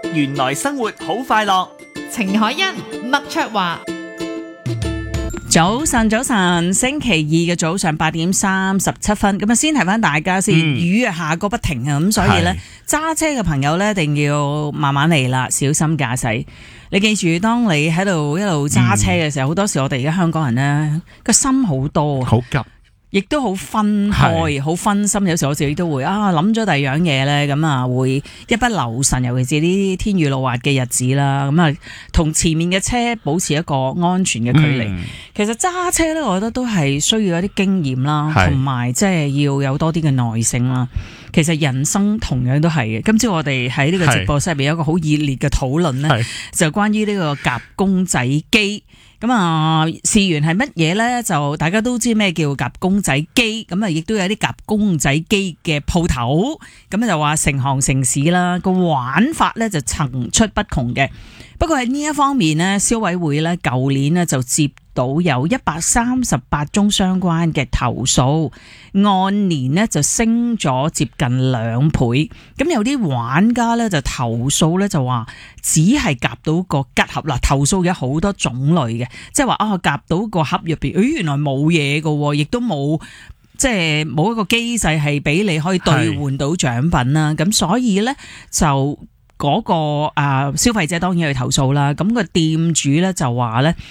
原來生活好快樂。 程海欣、麥卓華。 早晨，星期二嘅早上8:37，咁啊先提翻大家先，雨啊下個不停啊，咁所以咧揸車嘅朋友咧一定要慢慢嚟啦，小心駕駛。你記住，當你喺度一路揸車嘅時候，好多時我哋而家香港人咧個心好多， 好急。 亦都好分開，好分心。有時我自己都會諗咗第二樣嘢咧，咁啊會一不留神，尤其是呢啲天雨路滑嘅日子啦。咁啊，同前面嘅車保持一個安全嘅距離。其實揸車咧，我覺得都係需要一啲經驗啦，同埋即係要有多啲嘅耐性啦。其實人生同樣都係嘅。今朝我哋喺呢個直播室入邊有一個好熱烈嘅討論咧，就關於呢個夾公仔機。咁啊，事源係乜嘢咧？就大家都知咩叫夾公仔機，咁啊，亦都有啲夾公仔機嘅鋪頭，咁就話成行成市啦。個玩法咧就層出不窮嘅。不過喺呢一方面呢，消委會咧舊年呢就接到有138宗相關嘅投訴，按年呢就升咗接近2倍。咁有啲玩家咧就投訴咧就話只係夾到個吉盒啦，投訴有好多種類嘅，即係話夾到個盒入邊，原來冇嘢㗎，亦都冇。即係冇一個機制係俾你可以兌換到獎品啦，咁所以咧就嗰個消費者當然去投訴啦。咁個店主咧就話咧